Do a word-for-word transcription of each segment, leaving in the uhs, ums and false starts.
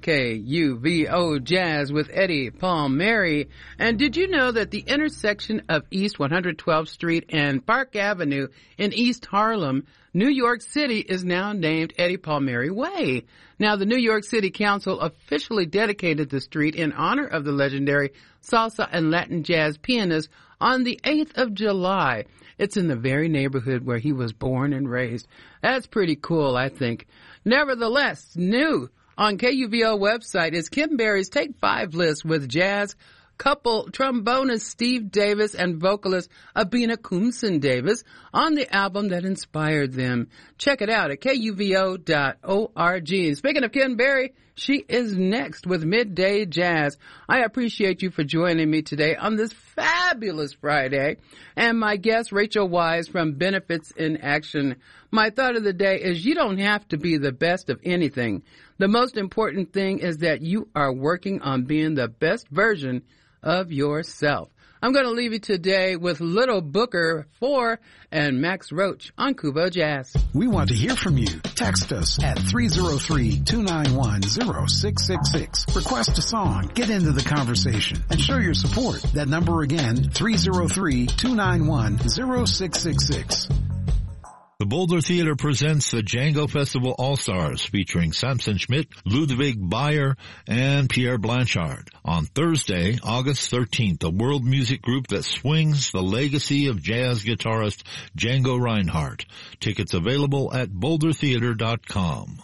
K U V O Jazz with Eddie Palmieri. And did you know that the intersection of East one hundred twelfth Street and Park Avenue in East Harlem, New York City, is now named Eddie Palmieri Way? Now, the New York City Council officially dedicated the street in honor of the legendary salsa and Latin jazz pianist on the eighth of July. It's in the very neighborhood where he was born and raised. That's pretty cool, I think. Nevertheless, new on K U V O website is Kim Berry's Take Five list with jazz couple trombonist Steve Davis and vocalist Abina Kumsin Davis on the album that inspired them. Check it out at K U V O dot org. And speaking of Kim Berry, she is next with Midday Jazz. I appreciate you for joining me today on this fabulous Friday. And my guest, Rachel Wise from Benefits in Action. My thought of the day is you don't have to be the best of anything. The most important thing is that you are working on being the best version of yourself. I'm going to leave you today with Little Booker four and Max Roach on Kubo Jazz. We want to hear from you. Text us at three oh three, two nine one, oh six six six. Request a song, get into the conversation, and show your support. That number again, three oh three, two nine one, oh six six six. The Boulder Theater presents the Django Festival All-Stars featuring Samson Schmidt, Ludwig Bayer, and Pierre Blanchard. On Thursday, August thirteenth, a world music group that swings the legacy of jazz guitarist Django Reinhardt. Tickets available at boulder theater dot com.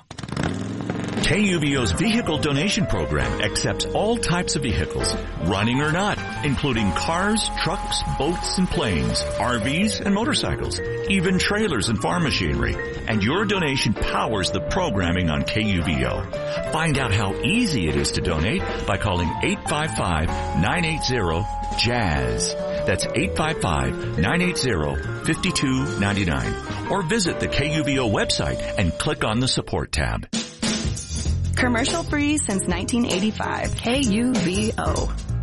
K U V O's vehicle donation program accepts all types of vehicles, running or not, including cars, trucks, boats, and planes, R Vs, and motorcycles, even trailers and farm machinery. And your donation powers the programming on K U V O. Find out how easy it is to donate by calling eight five five, nine eight zero, jazz. That's eight five five, nine eight zero, five two nine nine. Or visit the K U V O website and click on the support tab. Commercial free since nineteen eighty-five. K U V O.